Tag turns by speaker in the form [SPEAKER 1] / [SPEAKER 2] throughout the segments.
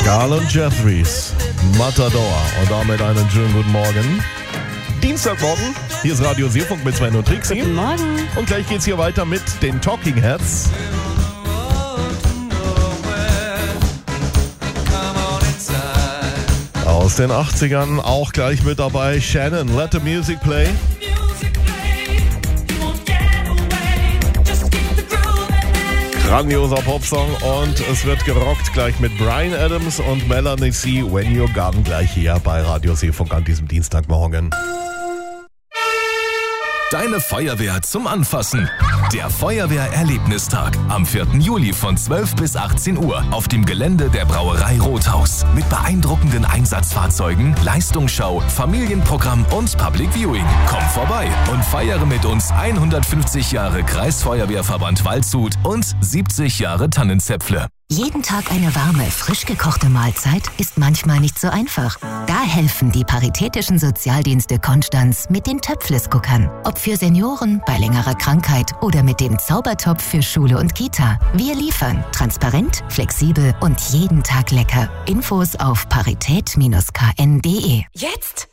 [SPEAKER 1] Carl und Jeffries, Matador. Und damit einen schönen guten Morgen. Dienstagmorgen, hier ist Radio Seefunk mit Sven und Trixie.
[SPEAKER 2] Guten Morgen.
[SPEAKER 1] Und gleich geht's hier weiter mit den Talking Heads. Aus den 80ern auch gleich mit dabei Shannon, Let the Music Play. Grandioser Popsong und es wird gerockt gleich mit Bryan Adams und Melanie C. When You're Gone gleich hier bei Radio Seefunk an diesem Dienstagmorgen.
[SPEAKER 3] Deine Feuerwehr zum Anfassen. Der Feuerwehr-Erlebnistag am 4. Juli von 12 bis 18 Uhr auf dem Gelände der Brauerei Rothaus. Mit beeindruckenden Einsatzfahrzeugen, Leistungsschau, Familienprogramm und Public Viewing. Komm vorbei und feiere mit uns 150 Jahre Kreisfeuerwehrverband Waldshut und 70 Jahre Tannenzäpfle.
[SPEAKER 4] Jeden Tag eine warme, frisch gekochte Mahlzeit ist manchmal nicht so einfach. Da helfen die Paritätischen Sozialdienste Konstanz mit den Töpfles-Guckern. Ob für Senioren, bei längerer Krankheit oder mit dem Zaubertopf für Schule und Kita. Wir liefern transparent, flexibel und jeden Tag lecker. Infos auf parität-kn.de.
[SPEAKER 5] Jetzt?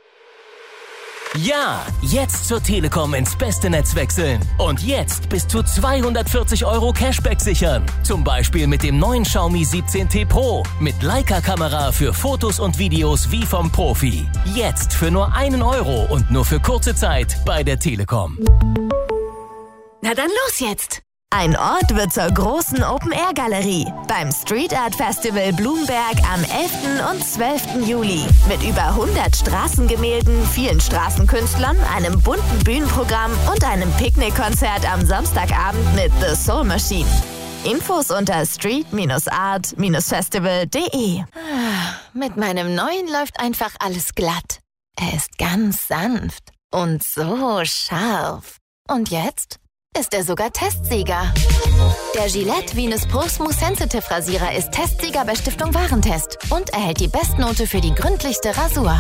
[SPEAKER 5] Ja, jetzt zur Telekom ins beste Netz wechseln. Und jetzt bis zu 240 € Cashback sichern. Zum Beispiel mit dem neuen Xiaomi 17T Pro. Mit Leica-Kamera für Fotos und Videos wie vom Profi. Jetzt für nur 1 € und nur für kurze Zeit bei der Telekom.
[SPEAKER 6] Na dann los jetzt!
[SPEAKER 4] Ein Ort wird zur großen Open-Air-Galerie beim Street Art Festival Blumberg am 11. und 12. Juli. Mit über 100 Straßengemälden, vielen Straßenkünstlern, einem bunten Bühnenprogramm und einem Picknickkonzert am Samstagabend mit The Soul Machine. Infos unter street-art-festival.de.
[SPEAKER 6] Mit meinem neuen läuft einfach alles glatt. Er ist ganz sanft und so scharf. Und jetzt ist er sogar Testsieger. Der Gillette Venus Pro Smooth Sensitive Rasierer ist Testsieger bei Stiftung Warentest und erhält die Bestnote für die gründlichste Rasur.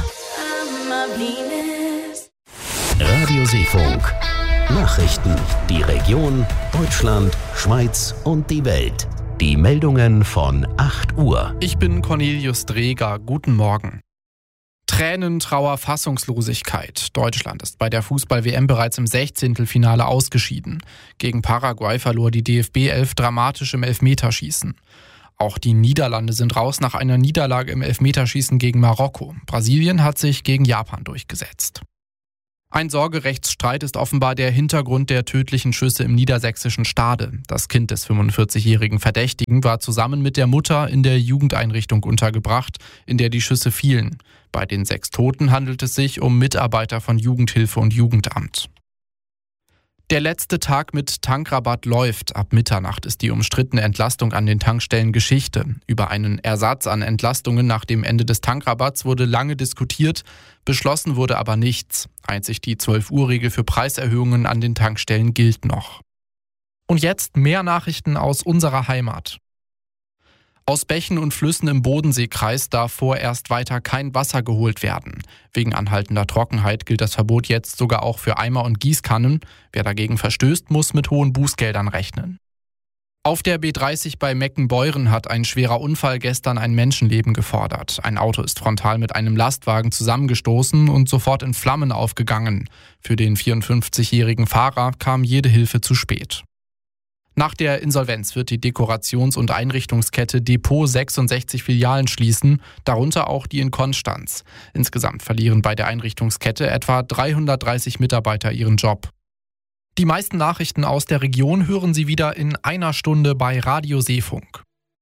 [SPEAKER 7] Radio Seefunk. Nachrichten. Die Region, Deutschland, Schweiz und die Welt. Die Meldungen von 8 Uhr.
[SPEAKER 8] Ich bin Cornelius Dreger. Guten Morgen. Tränen, Trauer, Fassungslosigkeit. Deutschland ist bei der Fußball-WM bereits im 16. Finale ausgeschieden. Gegen Paraguay verlor die DFB 11 dramatisch im Elfmeterschießen. Auch die Niederlande sind raus nach einer Niederlage im Elfmeterschießen gegen Marokko. Brasilien hat sich gegen Japan durchgesetzt. Ein Sorgerechtsstreit ist offenbar der Hintergrund der tödlichen Schüsse im niedersächsischen Stade. Das Kind des 45-jährigen Verdächtigen war zusammen mit der Mutter in der Jugendeinrichtung untergebracht, in der die Schüsse fielen. Bei den 6 Toten handelt es sich um Mitarbeiter von Jugendhilfe und Jugendamt. Der letzte Tag mit Tankrabatt läuft. Ab Mitternacht ist die umstrittene Entlastung an den Tankstellen Geschichte. Über einen Ersatz an Entlastungen nach dem Ende des Tankrabatts wurde lange diskutiert, beschlossen wurde aber nichts. Einzig die 12-Uhr-Regel für Preiserhöhungen an den Tankstellen gilt noch. Und jetzt mehr Nachrichten aus unserer Heimat. Aus Bächen und Flüssen im Bodenseekreis darf vorerst weiter kein Wasser geholt werden. Wegen anhaltender Trockenheit gilt das Verbot jetzt sogar auch für Eimer und Gießkannen. Wer dagegen verstößt, muss mit hohen Bußgeldern rechnen. Auf der B30 bei Meckenbeuren hat ein schwerer Unfall gestern ein Menschenleben gefordert. Ein Auto ist frontal mit einem Lastwagen zusammengestoßen und sofort in Flammen aufgegangen. Für den 54-jährigen Fahrer kam jede Hilfe zu spät. Nach der Insolvenz wird die Dekorations- und Einrichtungskette Depot 66 Filialen schließen, darunter auch die in Konstanz. Insgesamt verlieren bei der Einrichtungskette etwa 330 Mitarbeiter ihren Job. Die meisten Nachrichten aus der Region hören Sie wieder in einer Stunde bei Radio Seefunk.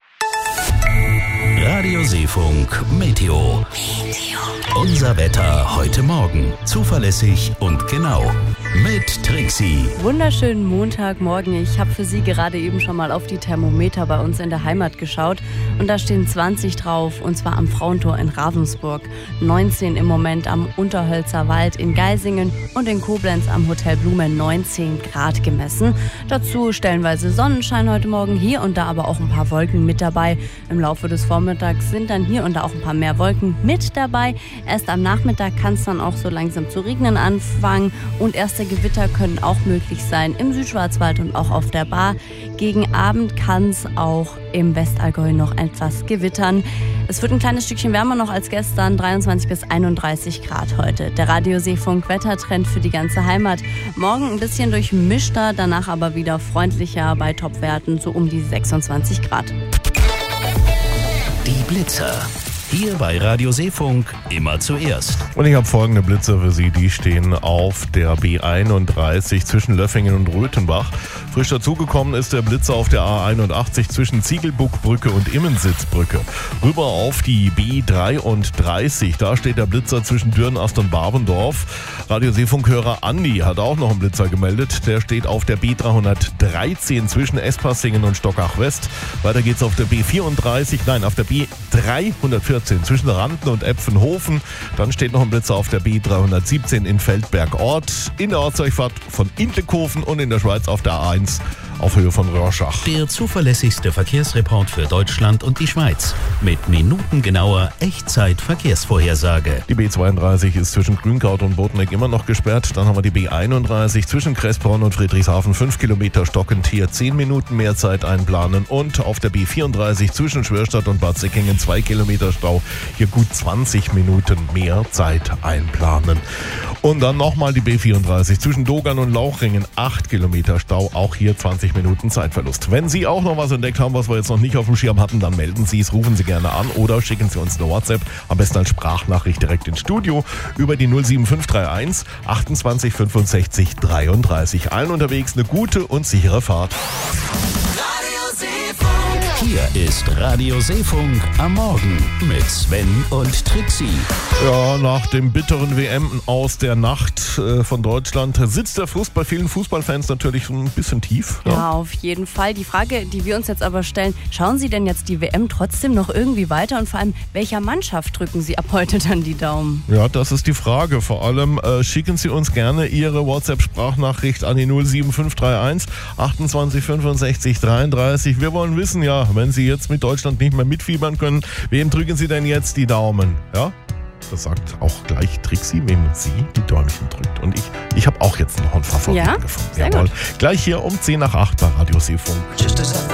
[SPEAKER 7] Radio Seefunk Meteo. Unser Wetter heute Morgen. Zuverlässig und genau. Mit Trixie.
[SPEAKER 2] Wunderschönen Montagmorgen. Ich habe für Sie gerade eben schon mal auf die Thermometer bei uns in der Heimat geschaut. Und da stehen 20 drauf, und zwar am Frauentor in Ravensburg. 19 im Moment am Unterhölzer Wald in Geisingen und in Koblenz am Hotel Blume 19 Grad gemessen. Dazu stellenweise Sonnenschein heute Morgen, hier und da aber auch ein paar Wolken mit dabei. Im Laufe des Vormittags sind dann hier und da auch ein paar mehr Wolken mit dabei. Erst am Nachmittag kann es dann auch so langsam zu regnen anfangen und erste Gewitter können auch möglich sein im Südschwarzwald und auch auf der Baar. Gegen Abend kann es auch im Westallgäu noch ein etwas gewittern. Es wird ein kleines Stückchen wärmer noch als gestern, 23 bis 31 Grad heute. Der Radiosee-Funk Wettertrend für die ganze Heimat. Morgen ein bisschen durchmischter, danach aber wieder freundlicher bei Topwerten, so um die 26 Grad.
[SPEAKER 7] Die Blitzer. Hier bei Radio Seefunk immer zuerst.
[SPEAKER 1] Und ich habe folgende Blitzer für Sie, die stehen auf der B31 zwischen Löffingen und Röthenbach. Frisch dazugekommen ist der Blitzer auf der A81 zwischen Ziegelbuckbrücke und Immensitzbrücke. Rüber auf die B33, da steht der Blitzer zwischen Dürnast und Barbendorf. Radio Seefunkhörer Andi hat auch noch einen Blitzer gemeldet. Der steht auf der B313 zwischen Espassingen und Stockach West. Weiter geht's auf der auf der B314 zwischen Randen und Epfenhofen. Dann steht noch ein Blitzer auf der B317 in Feldberg-Ort, in der Ortsdurchfahrt von Intlekofen und in der Schweiz auf der A1 auf Höhe von Rorschach.
[SPEAKER 7] Der zuverlässigste Verkehrsreport für Deutschland und die Schweiz. Mit minutengenauer Echtzeit-Verkehrsvorhersage.
[SPEAKER 1] Die B32 ist zwischen Grünkraut und Boteneck immer noch gesperrt. Dann haben wir die B31 zwischen Kressbronn und Friedrichshafen 5 Kilometer stockend, hier 10 Minuten mehr Zeit einplanen. Und auf der B34 zwischen Schwörstadt und Bad Säckingen 2 Kilometer Stau, hier gut 20 Minuten mehr Zeit einplanen. Und dann nochmal die B34 zwischen Dogern und Lauchringen 8 Kilometer Stau, auch hier 20 Minuten Zeitverlust. Wenn Sie auch noch was entdeckt haben, was wir jetzt noch nicht auf dem Schirm hatten, dann melden Sie es, rufen Sie gerne an oder schicken Sie uns eine WhatsApp, am besten als Sprachnachricht direkt ins Studio über die 07531 28 65 33. Allen unterwegs eine gute und sichere Fahrt.
[SPEAKER 7] Hier ist Radio Seefunk am Morgen mit Sven und Trixie.
[SPEAKER 1] Ja, nach dem bitteren WM aus der Nacht von Deutschland sitzt der Frust bei vielen Fußballfans natürlich ein bisschen tief.
[SPEAKER 2] Ja, auf jeden Fall. Die Frage, die wir uns jetzt aber stellen, schauen Sie denn jetzt die WM trotzdem noch irgendwie weiter und vor allem, welcher Mannschaft drücken Sie ab heute dann die Daumen?
[SPEAKER 1] Ja, das ist die Frage. Vor allem schicken Sie uns gerne Ihre WhatsApp-Sprachnachricht an die 07531 28 65 33. Wir wollen wissen, ja, wenn Sie jetzt mit Deutschland nicht mehr mitfiebern können, wem drücken Sie denn jetzt die Daumen? Ja? Das sagt auch gleich Trixie, wem sie die Däumchen drückt. Und ich habe auch jetzt noch einen Favoriten gefunden.
[SPEAKER 2] Sehr gut.
[SPEAKER 1] Gleich hier um 10 nach 8 bei Radio Seefunk.